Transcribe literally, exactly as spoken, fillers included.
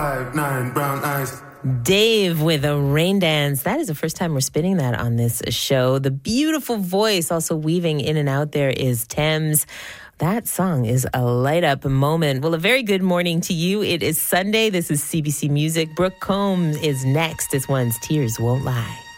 Five, nine, brown eyes. Dave with a rain dance. That is the first time we're spinning that on this show. The beautiful voice also weaving in and out there is Thames. That song is a light up moment. Well, a very good morning to you. It is Sunday. This is C B C Music. Brooke Combs is next. This one's Tears Won't Lie.